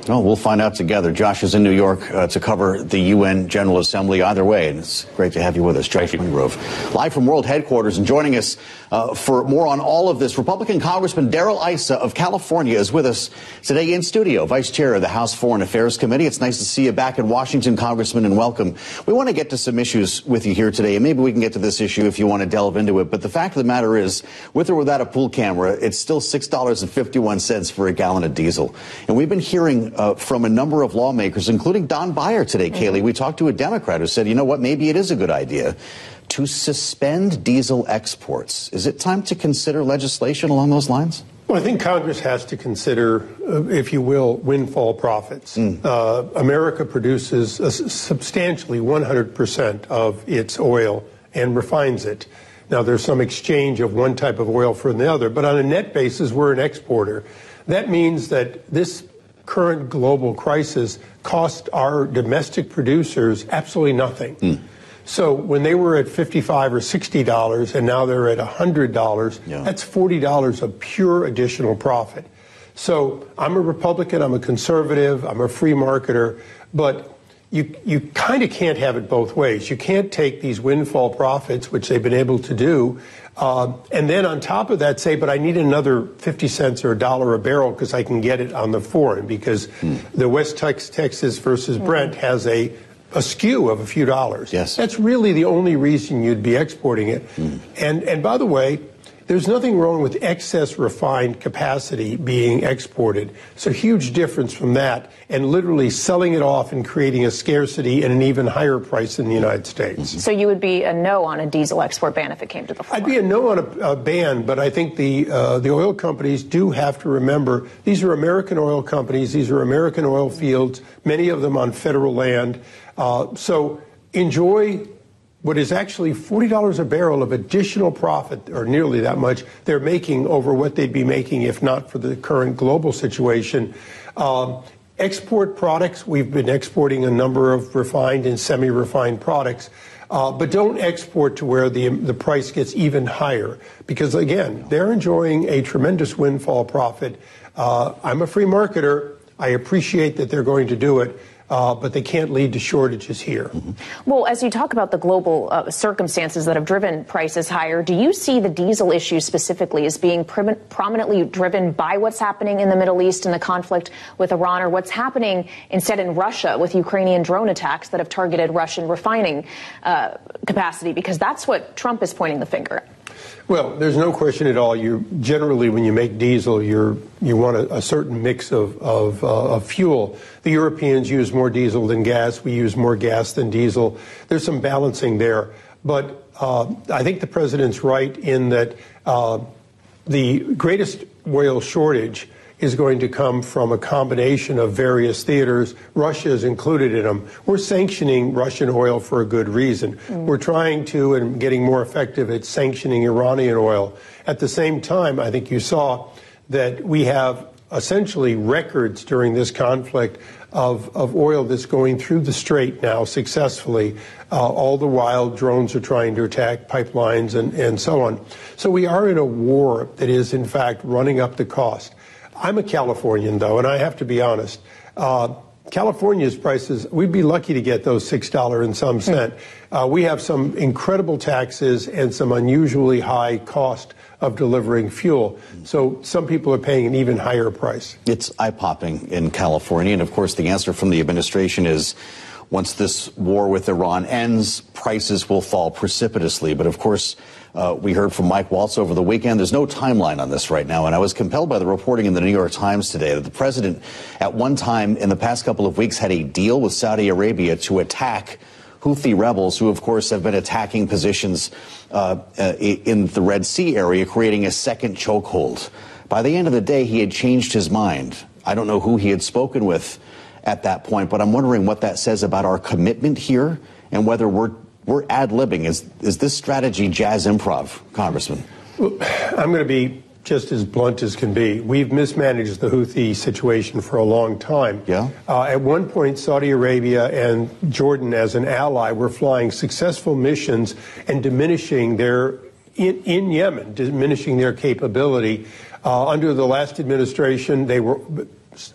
Well, we'll find out together. Josh is in New York to cover the UN General Assembly. Either way, and it's great to have you with us, Josh Wingrove, live from World Headquarters. And joining us for more on all of this, Republican Congressman Darrell Issa of California is with us today in studio, Vice Chair of the House Foreign Affairs Committee. It's nice to see you back in Washington, Congressman, and welcome. We want to get to some issues with you here today, and maybe we can get to this issue if you want to delve into it. But the fact of the matter is, with or without a pool camera, it's still $6.51 for a gallon of diesel. And we've been hearing from a number of lawmakers, including Don Beyer today, Kayleigh. We talked to a Democrat who said, you know what, maybe it is a good idea to suspend diesel exports. Is it time to consider legislation along those lines? Well, I think Congress has to consider, if you will, windfall profits. America produces substantially 100% of its oil and refines it. Now, there's some exchange of one type of oil for the other, but on a net basis, we're an exporter. That means that this current global crisis cost our domestic producers absolutely nothing. So when they were at $55 or $60 and now they're at $100, that's $40 of pure additional profit. So I'm a Republican, I'm a conservative, I'm a free marketer, but you kind of can't have it both ways. You can't take these windfall profits, which they've been able to do, and then on top of that say, but I need another 50 cents or $1 a barrel because I can get it on the foreign, because the West Texas versus Brent has a skew of a few dollars. Yes. That's really the only reason you'd be exporting it. And by the way, there's nothing wrong with excess refined capacity being exported. It's a huge difference from that and literally selling it off and creating a scarcity and an even higher price in the United States. So you would be a no on a diesel export ban if it came to the floor? I'd be a no on a ban, but I think the oil companies do have to remember these are American oil companies, these are American oil fields, many of them on federal land. So enjoy what is actually $40 a barrel of additional profit, or nearly that much, they're making over what they'd be making if not for the current global situation. Export products, we've been exporting a number of refined and semi-refined products, but don't export to where the price gets even higher, because, again, they're enjoying a tremendous windfall profit. I'm a free marketer. I appreciate that they're going to do it. But they can't lead to shortages here. Well, as you talk about the global circumstances that have driven prices higher, do you see the diesel issue specifically as being prominently driven by what's happening in the Middle East and the conflict with Iran, or what's happening instead in Russia with Ukrainian drone attacks that have targeted Russian refining capacity? Because that's what Trump is pointing the finger at. Well, there's no question at all. You generally, when you make diesel, you want a certain mix of fuel. The Europeans use more diesel than gas. We use more gas than diesel. There's some balancing there. But I think the president's right in that the greatest oil shortage is going to come from a combination of various theaters. Russia is included in them. We're sanctioning Russian oil for a good reason. We're trying to and getting more effective at sanctioning Iranian oil. At the same time, I think you saw that we have essentially records during this conflict of oil that's going through the strait now successfully. All the while, drones are trying to attack pipelines and so on. So we are in a war that is, in fact, running up the cost. I'm a Californian, though, and I have to be honest. California's prices, we'd be lucky to get those $6 and some cent. We have some incredible taxes and some unusually high cost of delivering fuel. So some people are paying an even higher price. It's eye-popping in California. And, of course, the answer from the administration is once this war with Iran ends, prices will fall precipitously. But, of course, we heard from Mike Waltz over the weekend. There's no timeline on this right now. And I was compelled by the reporting in the New York Times today that the president at one time in the past couple of weeks had a deal with Saudi Arabia to attack Houthi rebels who, of course, have been attacking positions in the Red Sea area, creating a second chokehold. By the end of the day, he had changed his mind. I don't know who he had spoken with at that point, but I'm wondering what that says about our commitment here and whether we're ad-libbing. Is this strategy jazz improv, Congressman? Well, I'm going to be just as blunt as can be. We've mismanaged the Houthi situation for a long time. Yeah. At one point, Saudi Arabia and Jordan, as an ally, were flying successful missions and diminishing their in Yemen, diminishing their capability. Under the last administration, they were